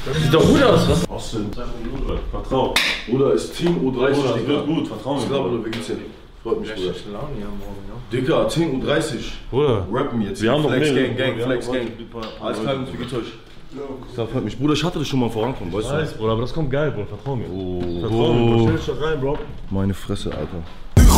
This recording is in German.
Sieht doch gut aus, was? Was denn? Vertrau. Bruder, ist Team U30, Bruder, das Digga. wird gut, vertrau mir. Ich glaube, wie geht's dir? Freut mich, Bruder. Laune hier morgen, ja. Digga, Team U30. Bruder. Rappen jetzt. Wir haben noch Flex mehrere. Gang, Wir Flex haben Gang. noch Alles klar, wie geht's euch? Das freut mich. Bruder, ich hatte das schon mal vorankommen, weißt du? Bruder, aber das kommt geil, Bruder, vertrau mir. Oh, Vertrau mir, Bro. Stell dich doch rein, Bro. Meine Fresse, Alter.